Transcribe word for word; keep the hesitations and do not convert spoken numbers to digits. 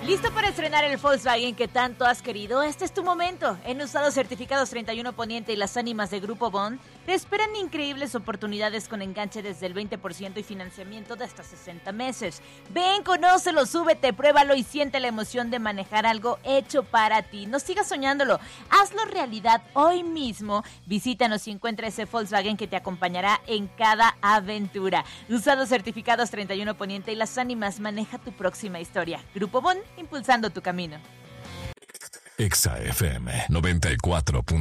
¿Listo para estrenar el Volkswagen que tanto has querido? Este es tu momento. En Usados Certificados treinta y uno Poniente y las ánimas de Grupo Bond te esperan increíbles oportunidades con enganche desde el veinte por ciento y financiamiento de hasta sesenta meses. Ven, conócelo, súbete, pruébalo y siente la emoción de manejar algo hecho para ti. No sigas soñándolo, hazlo realidad hoy mismo. Visítanos y encuentra ese Volkswagen que te acompañará en cada aventura. Usados Certificados treinta y uno Poniente y las ánimas, maneja tu próxima historia. Grupo Bond, impulsando tu camino. Exa F M noventa y cuatro punto